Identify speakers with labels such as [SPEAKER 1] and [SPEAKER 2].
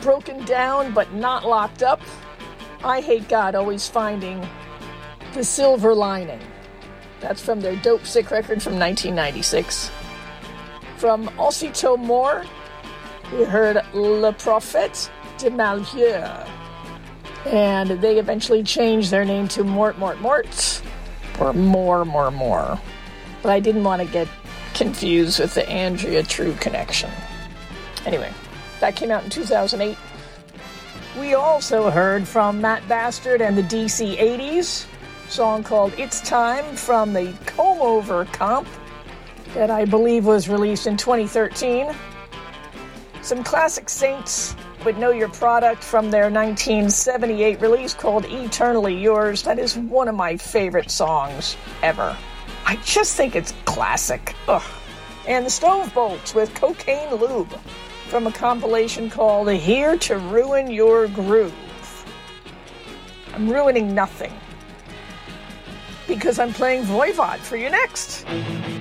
[SPEAKER 1] broken down but not locked up. I Hate God, Always Finding the Silver Lining. That's from their Dope Sick record from 1996. From Aussitôt Mort, we heard Le Prophète de Malheur. And they eventually changed their name to Mort, or More. But I didn't want to get confused with the Andrea True connection. Anyway, that came out in 2008. We also heard from Matt Bastard and the DC-80s, a song called It's Time from the Comb Over comp that I believe was released in 2013. Some classic Saints with Know Your Product from their 1978 release called Eternally Yours. That is one of my favorite songs ever. I just think it's classic. Ugh. And the Stovebolts with Cocaine Lube from a compilation called Here to Ruin Your Groove. I'm ruining nothing because I'm playing Voivod for you next.